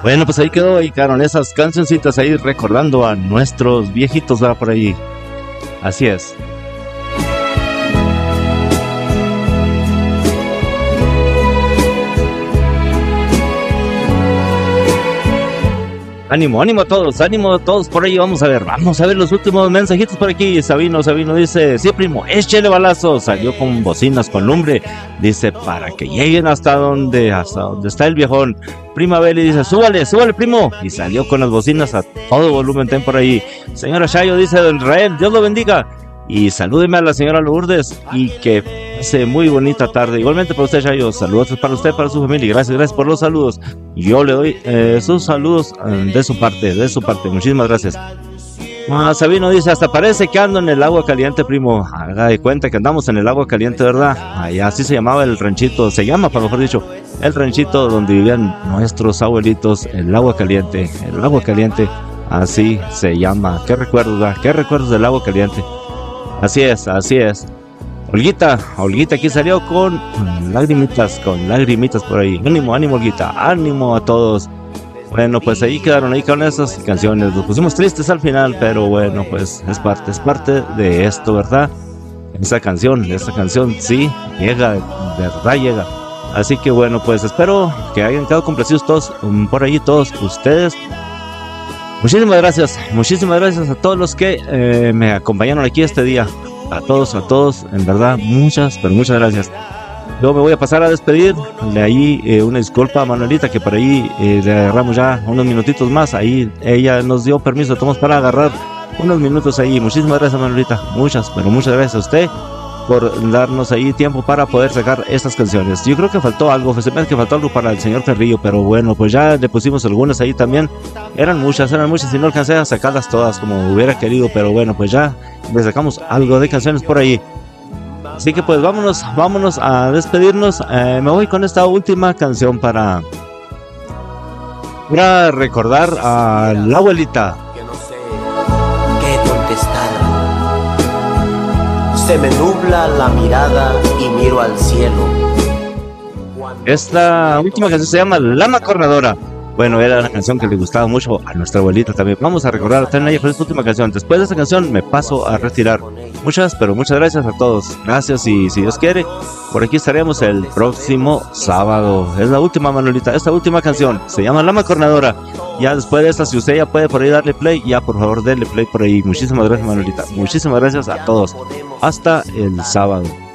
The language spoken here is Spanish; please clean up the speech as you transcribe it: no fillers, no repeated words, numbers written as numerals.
Bueno, pues ahí quedaron esas cancioncitas ahí recordando a nuestros viejitos, va por ahí. Así es. Ánimo, ánimo a todos por ahí. Vamos a ver los últimos mensajitos por aquí. Sabino dice: sí, primo, échele balazo. Salió con bocinas con lumbre. Dice: para que lleguen hasta donde está el viejón. Prima Beli dice: súbale, primo. Y salió con las bocinas a todo volumen. Ten por ahí. Señora Shayo dice: don Israel, Dios lo bendiga. Y salúdeme a la señora Lourdes y que pase muy bonita tarde. Igualmente para usted, Shayo, saludos para usted, para su familia. Gracias por los saludos. Yo le doy sus saludos de su parte. Muchísimas gracias. Sabino dice: hasta parece que ando en el agua caliente, primo. Haga de cuenta que andamos en el agua caliente, ¿verdad? Allá así se llamaba el ranchito, se llama, para mejor dicho, el ranchito donde vivían nuestros abuelitos, el agua caliente, así se llama. Qué recuerdos del agua caliente. Así es. Olguita aquí salió con lagrimitas por ahí. Ánimo, Olguita, ánimo a todos. Bueno, pues ahí quedaron esas canciones. Nos pusimos tristes al final, pero bueno, pues es parte de esto, ¿verdad? Esa canción sí llega, de verdad llega. Así que bueno, pues espero que hayan quedado complacidos todos, por allí todos ustedes. Muchísimas gracias a todos los que me acompañaron aquí este día. A todos, en verdad, muchas gracias. Yo me voy a pasar a despedir. De ahí una disculpa a Manuelita, que por ahí le agarramos ya unos minutitos más. Ahí ella nos dio permiso, tomamos para agarrar unos minutos ahí. Muchísimas gracias, Manuelita. Muchas gracias a usted por darnos ahí tiempo para poder sacar estas canciones. Yo creo que faltó algo, para el señor Carrillo, pero bueno, pues ya le pusimos algunas ahí también. Eran muchas y no alcancé a sacarlas todas como hubiera querido, pero bueno, pues ya le sacamos algo de canciones por ahí. Así que pues vámonos a despedirnos. Me voy con esta última canción para recordar a la abuelita. Que no sé qué contestar. Se me nubla la mirada y miro al cielo. Esta última canción se llama La Macornadora. Bueno, era una canción que le gustaba mucho a nuestra abuelita también. Vamos a recordar a ella con esta última canción. Después de esta canción me paso a retirar. Muchas gracias a todos. Gracias, y si Dios quiere, por aquí estaremos el próximo sábado. Es la última, Manuelita. Esta última canción se llama La Macornadora. Ya después de esta, si usted ya puede por ahí darle play, ya por favor denle play por ahí. Muchísimas gracias, Manuelita. Muchísimas gracias a todos. Hasta el sábado.